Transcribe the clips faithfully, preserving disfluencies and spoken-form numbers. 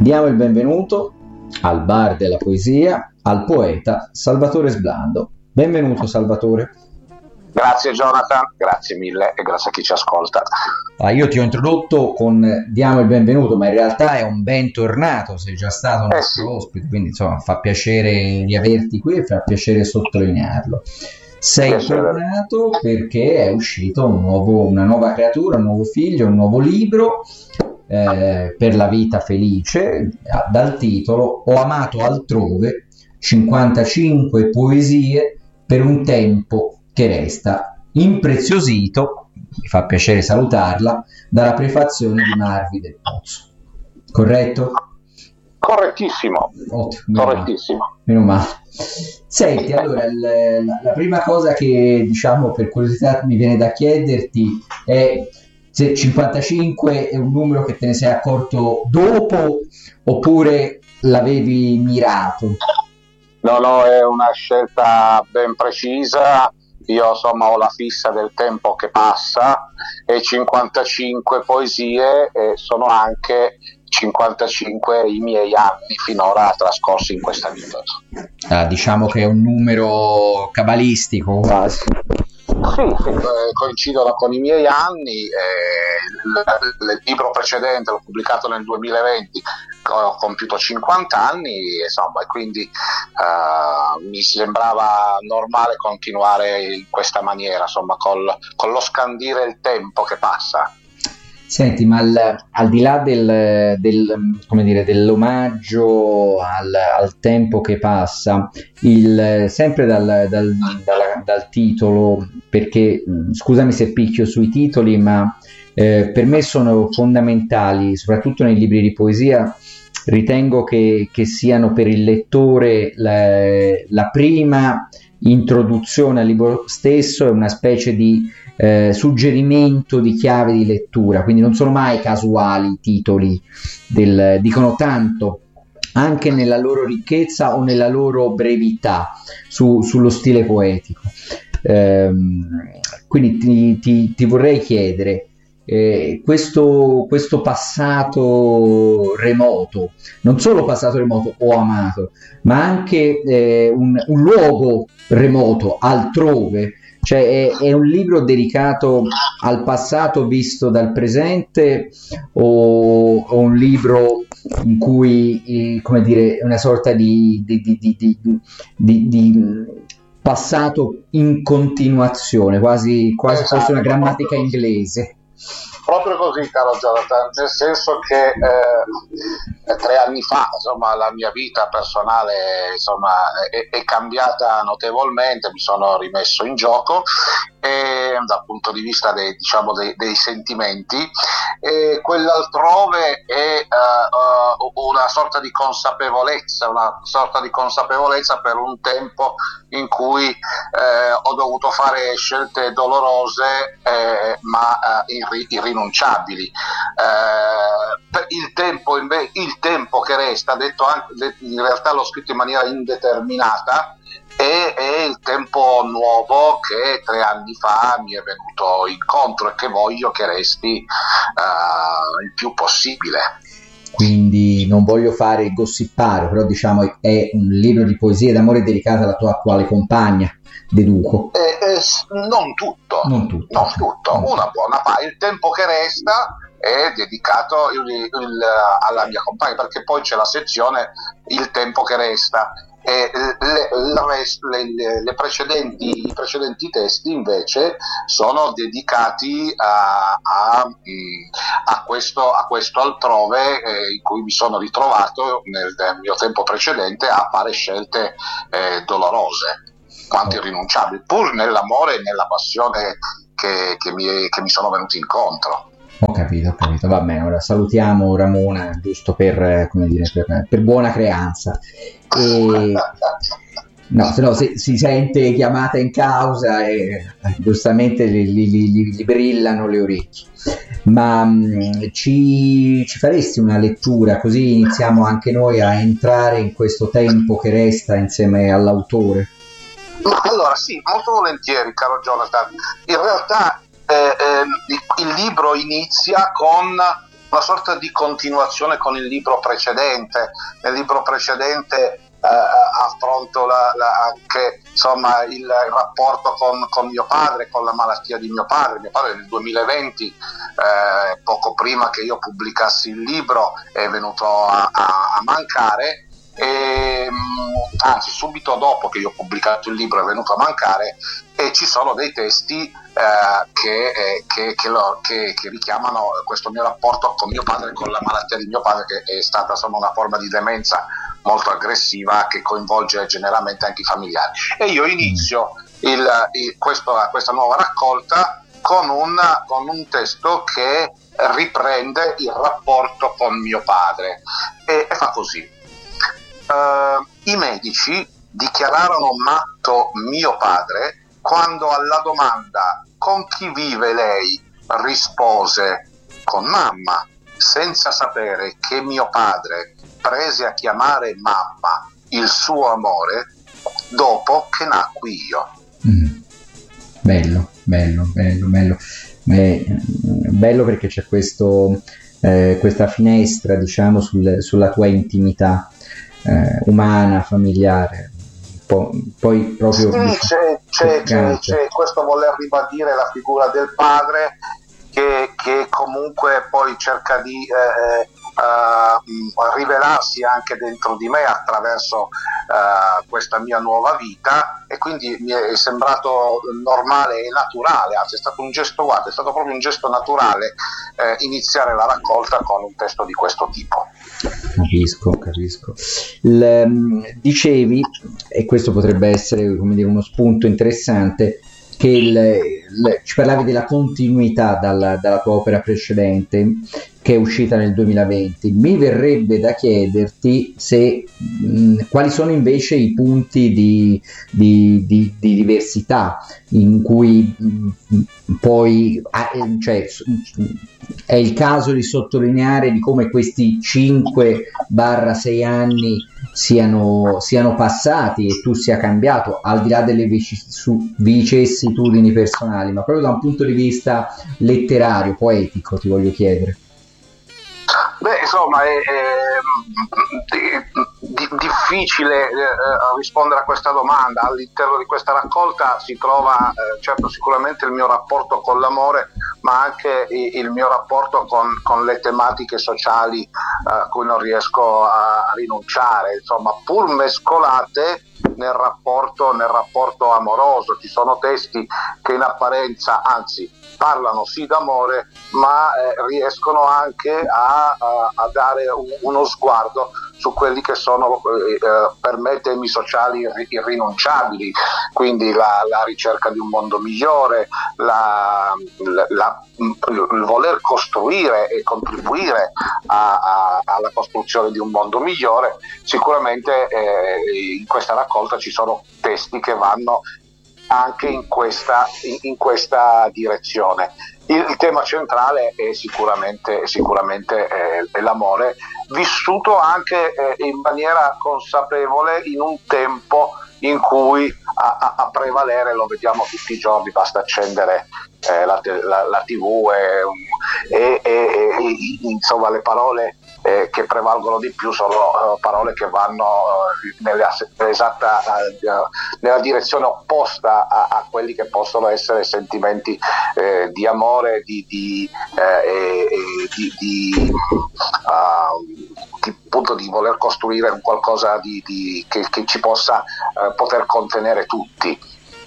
Diamo il benvenuto al bar della poesia, al poeta Salvatore Sblando. Benvenuto Salvatore. Grazie Jonathan, grazie mille e grazie a chi ci ascolta. Ah, io ti ho introdotto con diamo il benvenuto, ma in realtà è un bentornato, sei già stato un nostro eh sì. ospite, quindi insomma fa piacere riaverti qui e fa piacere sottolinearlo. Sei Piacere. tornato perché è uscito un nuovo, una nuova creatura, un nuovo figlio, un nuovo libro eh, per la vita felice, dal titolo Ho amato altrove, cinquantacinque poesie per un tempo che resta, impreziosito, mi fa piacere salutarla, dalla prefazione di Marvi del Pozzo. Corretto? Correttissimo. Ottimo, Correttissimo. Meno male. Senti, allora, il, la, la prima cosa che, diciamo, per curiosità mi viene da chiederti è se cinquantacinque è un numero che te ne sei accorto dopo oppure l'avevi mirato? No, no, è una scelta ben precisa. Io insomma ho la fissa del tempo che passa e cinquantacinque poesie e sono anche cinquantacinque i miei anni finora trascorsi in questa vita. Ah, diciamo che è un numero cabalistico quasi. Sì, sì, eh, coincidono con i miei anni. Eh, il, il libro precedente l'ho pubblicato nel duemilaventi, ho compiuto cinquanta anni, insomma, e quindi eh, mi sembrava normale continuare in questa maniera, insomma, col, con lo scandire il tempo che passa. Senti, ma al, al di là del, del, come dire, dell'omaggio al, al tempo che passa, il, sempre dal, dal, dal, dal titolo, perché scusami se picchio sui titoli, ma eh, per me sono fondamentali, soprattutto nei libri di poesia, ritengo che, che siano per il lettore la, la prima introduzione al libro stesso, è una specie di Eh, suggerimento di chiave di lettura, quindi non sono mai casuali i titoli, del, dicono tanto anche nella loro ricchezza o nella loro brevità su, sullo stile poetico. Eh, quindi ti, ti, ti vorrei chiedere eh, questo, questo passato remoto, non solo passato remoto ho amato, ma anche eh, un, un luogo remoto altrove. Cioè è, è un libro dedicato al passato visto dal presente o, o un libro in cui, eh, come dire, una sorta di, di, di, di, di, di, di passato in continuazione, quasi, quasi Esatto, fosse una grammatica inglese. Proprio così, caro Jonathan, nel senso che eh, tre anni fa, insomma, la mia vita personale, insomma, è, è cambiata notevolmente, mi sono rimesso in gioco e, dal punto di vista dei, diciamo, dei, dei sentimenti, e quell'altrove è uh, uh, una sorta di consapevolezza, una sorta di consapevolezza per un tempo in cui eh, ho dovuto fare scelte dolorose eh, ma eh, irri- irrinunciabili. Eh, il tempo inve- il tempo che resta, detto anche, in realtà l'ho scritto in maniera indeterminata, e è il tempo nuovo che tre anni fa mi è venuto incontro e che voglio che resti uh, il più possibile. Quindi non voglio fare gossipare, però diciamo è un libro di poesie d'amore dedicato alla tua attuale compagna, deduco. Eh, eh, non tutto, non tutto, non tutto. non Una buona parte, il tempo che resta è dedicato il, il, alla mia compagna, perché poi c'è la sezione il tempo che resta. E le, le, le, le precedenti, i precedenti testi invece sono dedicati a, a, a, questo, a questo altrove eh, in cui mi sono ritrovato nel, nel mio tempo precedente a fare scelte eh, dolorose quanto irrinunciabili, pur nell'amore e nella passione che, che, mi, che mi sono venuti incontro. Ho capito, ho capito, va bene, ora salutiamo Ramona giusto per, come dire, per, per buona creanza. E... No, se no si, si sente chiamata in causa e giustamente gli, gli, gli, gli brillano le orecchie. Ma mh, ci, ci faresti una lettura così iniziamo anche noi a entrare in questo tempo che resta insieme all'autore? Ma allora sì, molto volentieri, caro Jonathan. In realtà Eh, eh, il libro inizia con una sorta di continuazione con il libro precedente. Nel libro precedente eh, affronto la, la, anche insomma il, il rapporto con, con mio padre, con la malattia di mio padre. Mio padre nel duemilaventi, eh, poco prima che io pubblicassi il libro, è venuto a, a, a mancare. E, anzi subito dopo che io ho pubblicato il libro è venuto a mancare, e ci sono dei testi eh, che, eh, che, che, lo, che, che richiamano questo mio rapporto con mio padre, con la malattia di mio padre, che è stata insomma una forma di demenza molto aggressiva che coinvolge generalmente anche i familiari. E io inizio il, il, questo, questa nuova raccolta con un, con un testo che riprende il rapporto con mio padre e, e fa così. Uh, I medici dichiararono matto mio padre quando alla domanda con chi vive lei rispose con mamma, senza sapere che mio padre prese a chiamare mamma il suo amore dopo che nacqui io. Mm. Bello, bello, bello, bello. È bello perché c'è questo, eh, questa finestra, diciamo, sul, sulla tua intimità eh, umana, familiare. Po- poi proprio sì, c'è, c'è, c'è, c'è questo voler ribadire la figura del padre che, che comunque poi cerca di eh, uh, rivelarsi anche dentro di me attraverso uh, questa mia nuova vita, e quindi mi è sembrato normale e naturale, anzi è stato un gesto, guarda, è stato proprio un gesto naturale eh, iniziare la raccolta con un testo di questo tipo. Capisco, capisco. Il, um, dicevi, e questo potrebbe essere, come dire, uno spunto interessante, che il, il, ci parlavi della continuità dalla, dalla tua opera precedente, che è uscita nel duemilaventi. Mi verrebbe da chiederti se mh, quali sono invece i punti di, di, di, di diversità in cui mh, poi ah, cioè, è il caso di sottolineare di come questi cinque sei anni siano, siano passati e tu sia cambiato, al di là delle vicissitudini personali, ma proprio da un punto di vista letterario, poetico, ti voglio chiedere. Beh, insomma, è, è, è, è difficile eh, rispondere a questa domanda. All'interno di questa raccolta si trova eh, certo sicuramente il mio rapporto con l'amore, ma anche il mio rapporto con, con le tematiche sociali a cui non riesco a rinunciare, insomma, pur mescolate nel rapporto, nel rapporto amoroso. Ci sono testi che in apparenza, anzi, parlano sì d'amore, ma eh, riescono anche a, a, a dare un, uno sguardo su quelli che sono eh, per me temi sociali irri- irrinunciabili, quindi la, la ricerca di un mondo migliore, la, la, la, il voler costruire e contribuire a, a, alla costruzione di un mondo migliore. Sicuramente eh, in questa raccolta ci sono testi che vanno anche in questa, in, in questa direzione. Il, il tema centrale è sicuramente, sicuramente eh, è l'amore, vissuto anche eh, in maniera consapevole in un tempo in cui a, a, a prevalere, lo vediamo tutti i giorni, basta accendere eh, la, la, la tivù e, e, e, e insomma le parole Eh, che prevalgono di più sono uh, parole che vanno uh, nella, esatta, uh, nella direzione opposta a, a quelli che possono essere sentimenti eh, di amore, di, di, eh, e, e di, di, uh, di, appunto, di voler costruire un qualcosa di, di, che, che ci possa uh, poter contenere tutti.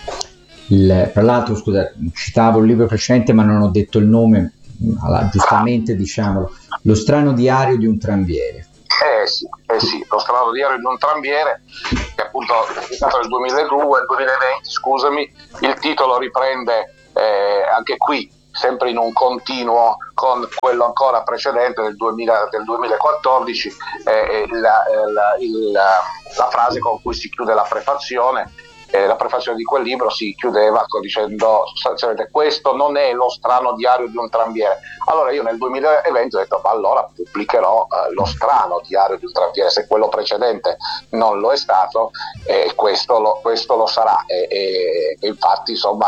Il, tra l'altro, scusa, citavo il libro precedente ma non ho detto il nome, allora, giustamente diciamolo, Lo strano diario di un tramviere. Eh sì, eh sì, Lo strano diario di un tramviere, che appunto è pubblicato nel duemiladue, duemilaventi, scusami. Il titolo riprende eh, anche qui, sempre in un continuo con quello ancora precedente del, duemila, del duemilaquattordici, eh, la, la, il, la frase con cui si chiude la prefazione. Eh, la prefazione di quel libro si chiudeva dicendo sostanzialmente: questo non è lo strano diario di un tramviere. Allora io nel duemilaventi ho detto: allora pubblicherò eh, lo strano diario di un tramviere, se quello precedente non lo è stato, eh, questo, lo, questo lo sarà, e, e, e infatti insomma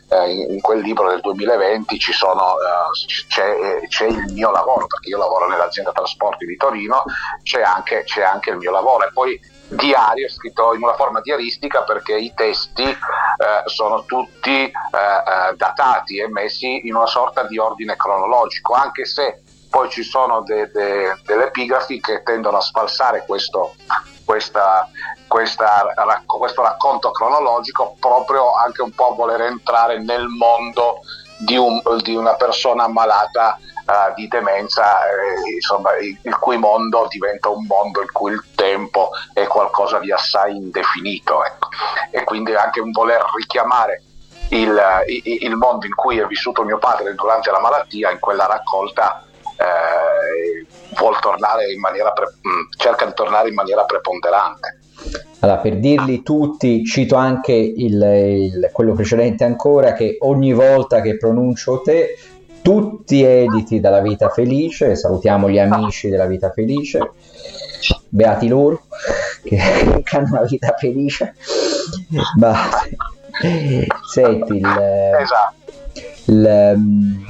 eh, in, in quel libro del duemilaventi ci sono, eh, c'è, c'è il mio lavoro, perché io lavoro nell'azienda trasporti di Torino, c'è anche, c'è anche il mio lavoro, e poi diario, è scritto in una forma diaristica perché i testi eh, sono tutti eh, eh, datati e messi in una sorta di ordine cronologico, anche se poi ci sono de, de, delle epigrafi che tendono a sfalsare questo, questa, questa, questo racconto cronologico, proprio anche un po' a voler entrare nel mondo di, un, di una persona ammalata uh, di demenza, eh, insomma, il, il cui mondo diventa un mondo in cui il tempo è qualcosa di assai indefinito, ecco. E quindi anche un voler richiamare il, il, il mondo in cui è vissuto mio padre durante la malattia in quella raccolta. Eh, vuol tornare in maniera pre- cerca di tornare in maniera preponderante. Allora, per dirli tutti, cito anche il, il, quello precedente ancora, che ogni volta che pronuncio te, tutti editi dalla Vita Felice. Salutiamo gli amici della Vita Felice, beati loro che hanno una vita felice. Ma senti, il, esatto. il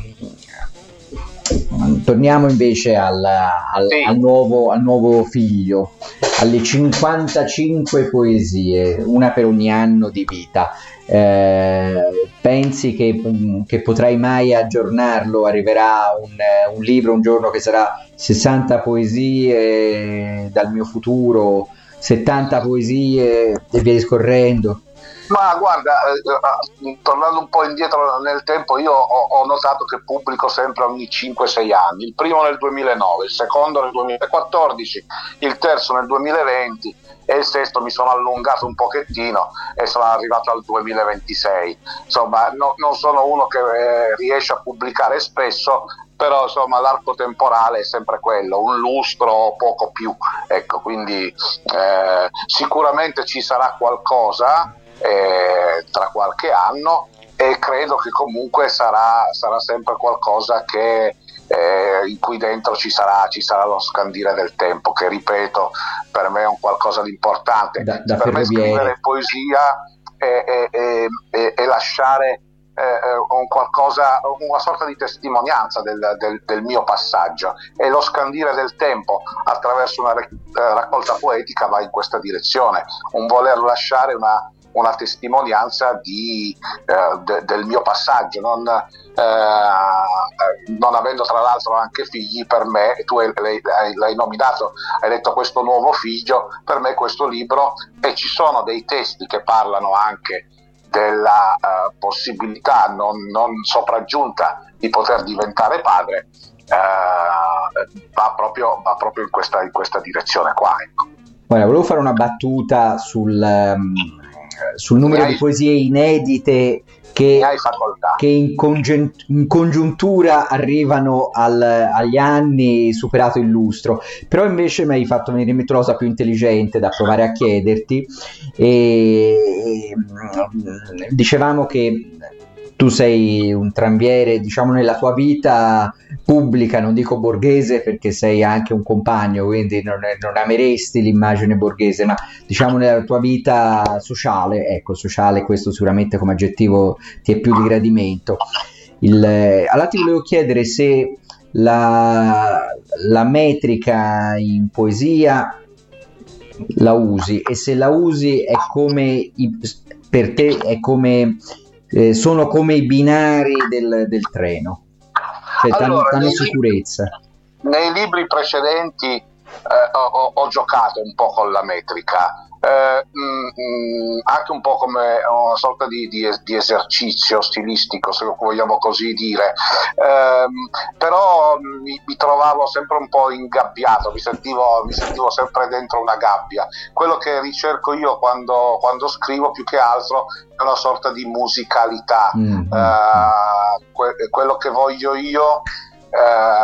torniamo invece al, al, sì. al, nuovo, al nuovo figlio, alle cinquantacinque poesie, una per ogni anno di vita. Eh, pensi che, che potrai mai aggiornarlo? Arriverà un, un libro un giorno che sarà sessanta poesie dal mio futuro, settanta poesie e via discorrendo? Ma guarda, eh, tornando un po' indietro nel tempo, io ho, ho notato che pubblico sempre ogni cinque sei anni, il primo nel duemilanove, il secondo nel duemilaquattordici, il terzo nel duemilaventi e il sesto mi sono allungato un pochettino e sono arrivato al duemilaventisei. Insomma, no, non sono uno che eh, riesce a pubblicare spesso, però insomma l'arco temporale è sempre quello, un lustro o poco più, ecco, quindi eh, sicuramente ci sarà qualcosa Eh, tra qualche anno, e credo che comunque sarà, sarà sempre qualcosa che eh, in cui dentro ci sarà, ci sarà lo scandire del tempo, che ripeto per me è un qualcosa di importante. Da, da per me scrivere poesia e, e, e, e lasciare eh, un qualcosa, una sorta di testimonianza del, del, del mio passaggio, e lo scandire del tempo attraverso una raccolta poetica va in questa direzione, un voler lasciare una una testimonianza di, eh, de, del mio passaggio, non, eh, non avendo tra l'altro anche figli. Per me, tu hai, l'hai, l'hai nominato, hai detto questo nuovo figlio, per me questo libro, e ci sono dei testi che parlano anche della uh, possibilità non, non sopraggiunta di poter diventare padre, uh, va, proprio, va proprio in questa, in questa direzione qua, ecco. Guarda, volevo fare una battuta sul... Um... sul numero hai, di poesie inedite che, che in, congen- in congiuntura arrivano al, agli anni superato il lustro, però invece mi hai fatto venire in mente una cosa più intelligente da provare a chiederti, e, e dicevamo che tu sei un tranviere, diciamo, nella tua vita pubblica, non dico borghese perché sei anche un compagno, quindi non, non ameresti l'immagine borghese, ma diciamo nella tua vita sociale, ecco, sociale, questo sicuramente come aggettivo ti è più di gradimento. Il, allora ti volevo chiedere se la, la metrica in poesia la usi, e se la usi è come, per te è come... Eh, sono come i binari del, del treno, cioè allora, danno nei, sicurezza. Nei libri precedenti eh, ho, ho giocato un po' con la metrica, eh, mh, anche un po' come una sorta di, di, di esercizio stilistico, se vogliamo così dire, eh, però mi, mi trovavo sempre un po' ingabbiato, mi sentivo, mi sentivo sempre dentro una gabbia. Quello che ricerco io quando, quando scrivo più che altro è una sorta di musicalità, mm-hmm. eh, que- quello che voglio io eh,